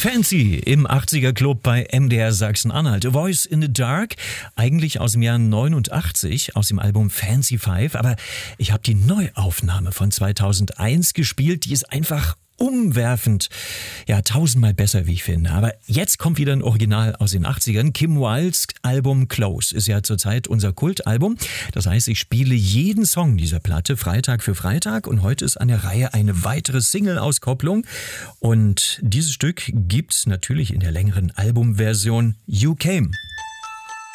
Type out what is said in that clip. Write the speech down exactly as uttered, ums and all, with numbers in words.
Fancy im achtziger Club bei M D R Sachsen-Anhalt. A Voice in the Dark, eigentlich aus dem Jahr neunundachtzig, aus dem Album Fancy Five. Aber ich habe die Neuaufnahme von zweitausendeins gespielt, die ist einfach umwerfend. Ja, tausendmal besser, wie ich finde. Aber jetzt kommt wieder ein Original aus den achtzigern. Kim Wildes Album Close ist ja zurzeit unser Kultalbum. Das heißt, ich spiele jeden Song dieser Platte Freitag für Freitag und heute ist an der Reihe eine weitere Single-Auskopplung. Und dieses Stück gibt's natürlich in der längeren Albumversion You Came.